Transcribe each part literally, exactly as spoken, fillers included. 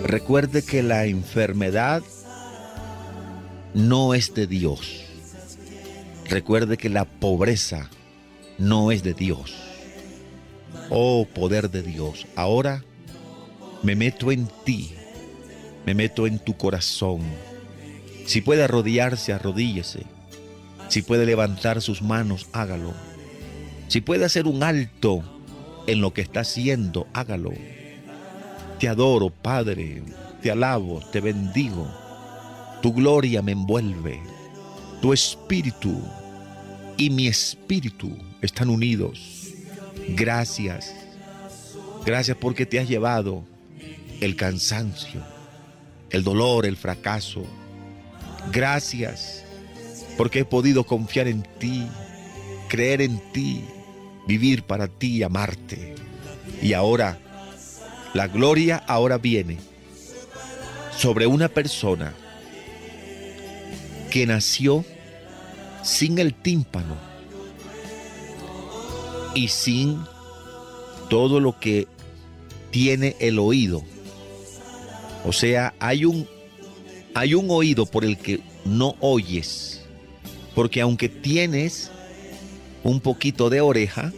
Recuerde que la enfermedad no es de Dios. Recuerde que la pobreza no es de Dios. Oh, poder de Dios, ahora me meto en ti, me meto en tu corazón. Si puede arrodillarse, arrodíllese. Si puede levantar sus manos, hágalo. Si puede hacer un alto en lo que está haciendo, hágalo. Te adoro, Padre, te alabo, te bendigo. Tu gloria me envuelve. Tu espíritu y mi espíritu están unidos. Gracias. Gracias porque te has llevado el cansancio, el dolor, el fracaso. Gracias porque he podido confiar en ti, creer en ti, vivir para ti y amarte. Y ahora, la gloria ahora viene sobre una persona que nació sin el tímpano y sin todo lo que tiene el oído. O sea, hay un, hay un oído por el que no oyes, porque aunque tienes un poquito de oreja,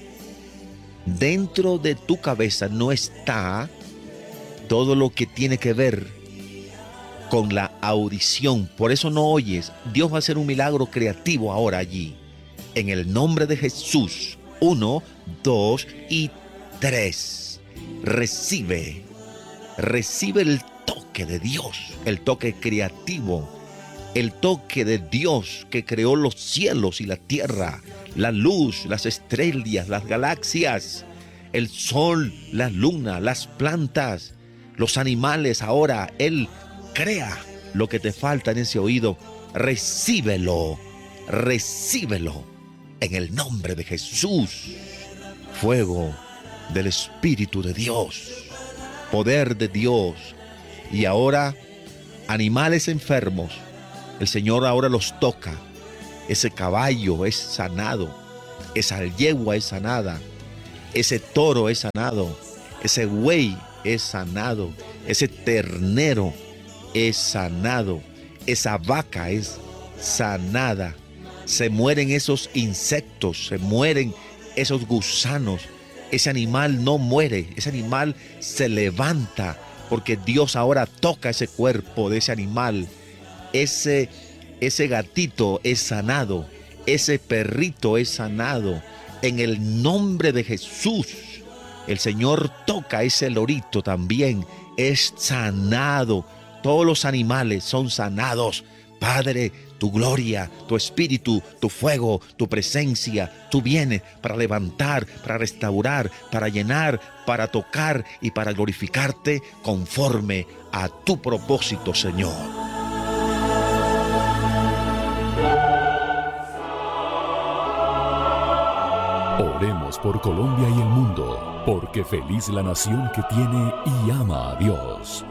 dentro de tu cabeza no está todo lo que tiene que ver con la audición. Por eso no oyes. Dios va a hacer un milagro creativo ahora allí. En el nombre de Jesús. Uno, dos y tres. Recibe. Recibe el toque de Dios. El toque creativo. El toque de Dios que creó los cielos y la tierra. La luz, las estrellas, las galaxias. El sol, la luna, las plantas. Los animales. Ahora Él crea lo que te falta en ese oído. Recíbelo, recíbelo en el nombre de Jesús. Fuego del Espíritu de Dios, poder de Dios. Y ahora, animales enfermos, el Señor ahora los toca. Ese caballo es sanado, esa yegua es sanada, ese toro es sanado, ese buey es sanado, ese ternero es sanado, esa vaca es sanada. Se mueren esos insectos, se mueren esos gusanos. Ese animal no muere, ese animal se levanta porque Dios ahora toca ese cuerpo de ese animal. Ese, ese gatito es sanado, ese perrito es sanado. En el nombre de Jesús, el Señor toca ese lorito también, es sanado. Todos los animales son sanados. Padre, tu gloria, tu espíritu, tu fuego, tu presencia, tú vienes para levantar, para restaurar, para llenar, para tocar y para glorificarte conforme a tu propósito, Señor. Oremos por Colombia y el mundo, porque feliz la nación que tiene y ama a Dios.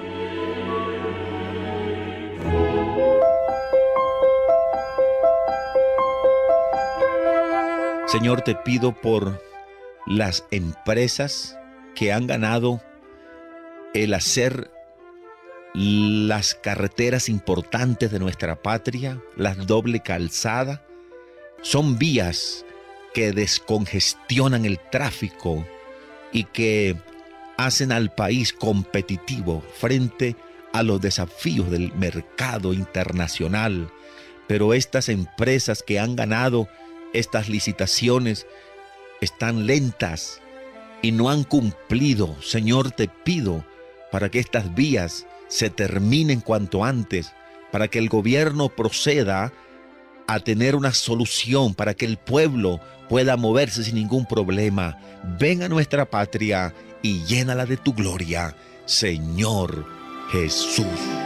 Señor, te pido por las empresas que han ganado el hacer las carreteras importantes de nuestra patria, la doble calzada. Son vías que descongestionan el tráfico y que hacen al país competitivo frente a los desafíos del mercado internacional. Pero estas empresas que han ganado estas licitaciones están lentas y no han cumplido. Señor, te pido para que estas vías se terminen cuanto antes, para que el gobierno proceda a tener una solución, para que el pueblo pueda moverse sin ningún problema. Ven a nuestra patria y llénala de tu gloria, Señor Jesús.